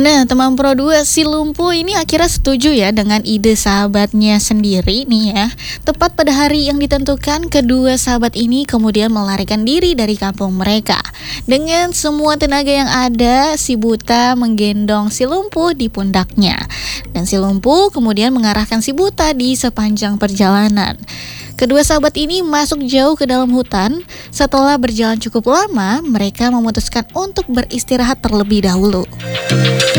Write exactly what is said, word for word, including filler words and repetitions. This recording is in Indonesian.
Nah, teman Pro dua si lumpuh ini akhirnya setuju ya dengan ide sahabatnya sendiri nih ya. Tepat pada hari yang ditentukan, kedua sahabat ini kemudian melarikan diri dari kampung mereka. Dengan semua tenaga yang ada, si buta menggendong si lumpuh di pundaknya. Dan si lumpuh kemudian mengarahkan si buta di sepanjang perjalanan. Kedua sahabat ini masuk jauh ke dalam hutan. Setelah berjalan cukup lama, mereka memutuskan untuk beristirahat terlebih dahulu.